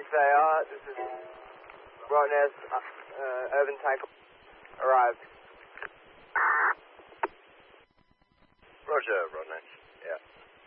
FAR, this is Rottnest, Urban Tank arrived. Roger, Rottnest. Yeah.